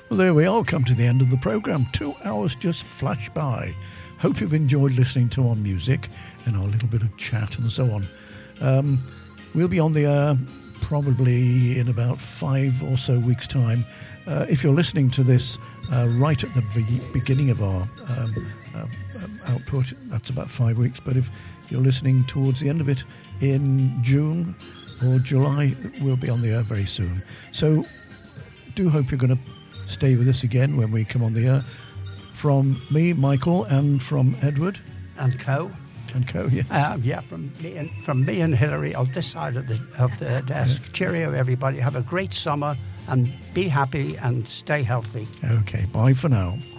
Well, there we are, come to the end of the programme. 2 hours just flashed by. Hope you've enjoyed listening to our music and our little bit of chat and so on. We'll be on the air probably in about 5 or so weeks' time. If you're listening to this right at the beginning of our output, that's about 5 weeks. But if you're listening towards the end of it in June or July, we'll be on the air very soon. So do hope you're going to stay with us again when we come on the air. From me, Michael, and from Edward. And Co. And Co, yes. From me and Hilary on this side of the desk. Yeah. Cheerio, everybody. Have a great summer and be happy and stay healthy. Okay, bye for now.